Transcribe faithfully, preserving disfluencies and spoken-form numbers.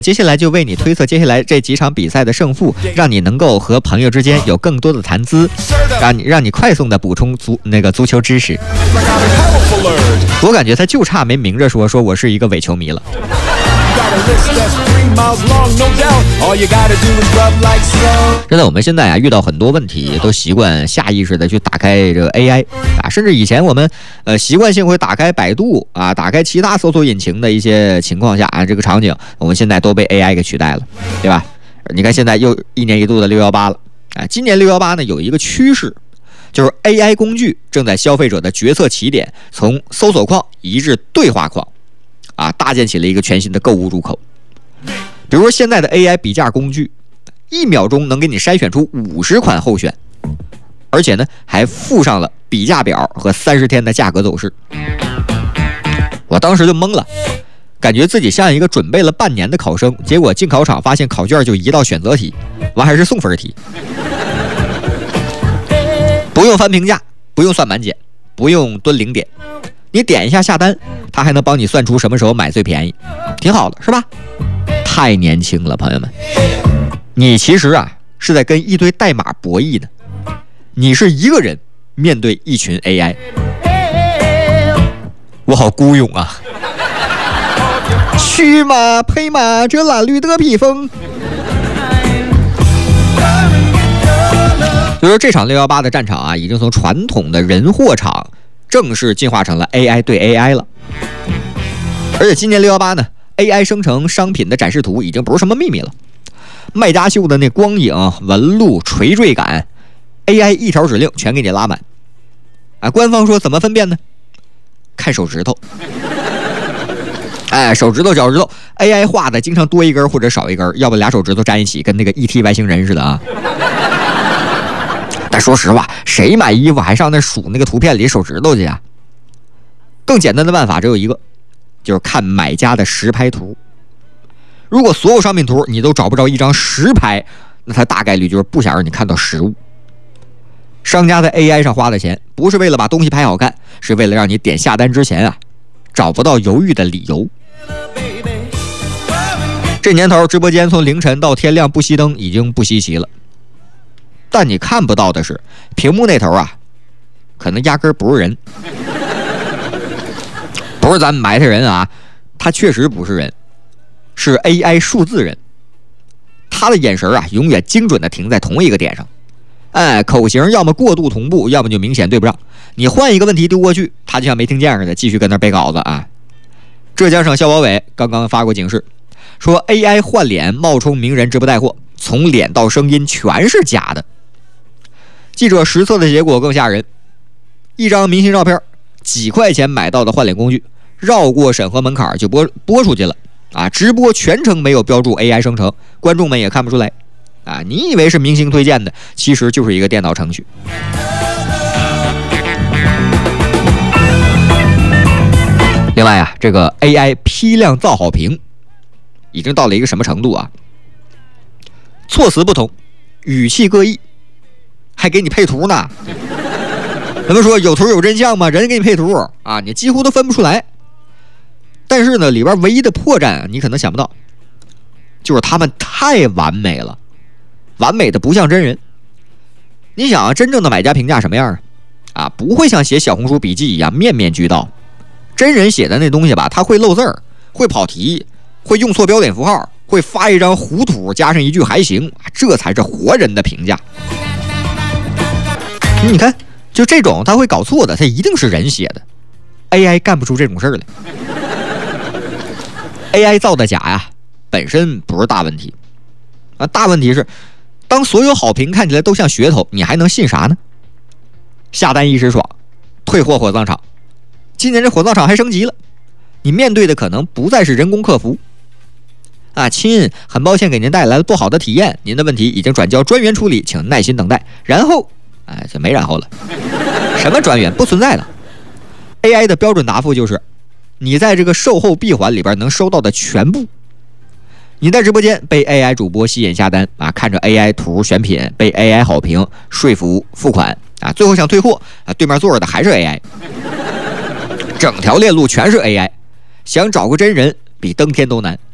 接下来就为你推测接下来这几场比赛的胜负，让你能够和朋友之间有更多的谈资，让你让你快速的补充足那个足球知识。我感觉他就差没明着说说我是一个伪球迷了。真的，我们现在啊遇到很多问题，都习惯下意识的去打开这个 A I 啊，甚至以前我们呃习惯性会打开百度啊，打开其他搜索引擎的一些情况下啊，这个场景我们现在都被 A I 给取代了，对吧？你看现在又一年一度的六一八了啊，今年六一八呢有一个趋势，就是 A I 工具正在消费者的决策起点从搜索框移至对话框。啊，搭建起了一个全新的购物入口。比如说现在的 A I 比价工具，一秒钟能给你筛选出五十款候选，而且呢还附上了比价表和三十天的价格走势。我当时就懵了，感觉自己像一个准备了半年的考生，结果进考场发现考卷就一道选择题，完还是送分题，不用翻评价，不用算满减，不用蹲零点。你点一下下单，它还能帮你算出什么时候买最便宜，挺好的，是吧？太年轻了，朋友们，你其实啊是在跟一堆代码博弈的，你是一个人面对一群 A I， 我好孤勇啊！驱马配马，这褴褛的披风。所以说，这场六一八的战场啊，已经从传统的人货场正式进化成了 A I 对 A I 了。而且今年六一八呢 ，A I 生成商品的展示图已经不是什么秘密了。卖家秀的那光影、纹路、垂坠感 ，A I 一条指令全给你拉满。啊，官方说怎么分辨呢？看手指头。哎，手指头、脚趾头 ，A I 画的经常多一根或者少一根，要不俩手指头粘一起，跟那个 E T 外星人似的啊。但说实话，谁买衣服还上那数那个图片里手指头去呀？更简单的办法只有一个，就是看买家的实拍图。如果所有商品图你都找不着一张实拍，那他大概率就是不想让你看到实物。商家在 A I 上花的钱，不是为了把东西拍好看，是为了让你点下单之前啊，找不到犹豫的理由。这年头，直播间从凌晨到天亮不熄灯已经不稀奇了。但你看不到的是，屏幕那头啊，可能压根儿不是人，不是咱埋汰人啊，他确实不是人，是 A I 数字人。他的眼神啊，永远精准的停在同一个点上，哎，口型要么过度同步，要么就明显对不上。你换一个问题丢过去，他就像没听见似的，继续跟那背稿子啊。浙江省消保委刚刚发过警示，说 A I 换脸冒充名人直播带货，从脸到声音全是假的。记者实测的结果更吓人，一张明星照片，几块钱买到的换脸工具，绕过审核门槛就播播出去了啊！直播全程没有标注 A I 生成，观众们也看不出来啊！你以为是明星推荐的，其实就是一个电脑程序。另外啊，这个 A I 批量造好评已经到了一个什么程度啊？措辞不同，语气各异。还给你配图呢，人们说有图有真相吗？人给你配图啊，你几乎都分不出来。但是呢，里边唯一的破绽你可能想不到，就是他们太完美了，完美的不像真人。你想啊，真正的买家评价什么样啊？啊，不会像写小红书笔记一样面面俱到。真人写的那东西吧，他会漏字儿，会跑题，会用错标点符号，会发一张糊图加上一句还行，这才是活人的评价。你看，就这种他会搞错的，他一定是人写的 ，A I 干不出这种事儿来。A I 造的假呀，本身不是大问题，啊，大问题是，当所有好评看起来都像噱头，你还能信啥呢？下单一时爽，退货火葬场。今年这火葬场还升级了，你面对的可能不再是人工客服。啊，亲，很抱歉给您带来了不好的体验，您的问题已经转交专员处理，请耐心等待。然后。哎，就没然后了，什么专员不存在的 ，A I 的标准答复就是，你在这个售后闭环里边能收到的全部。你在直播间被 A I 主播吸引下单啊，看着 A I 图选品，被 A I 好评说服付款啊，最后想退货啊，对面坐着的还是 A I， 整条链路全是 A I， 想找个真人比登天都难。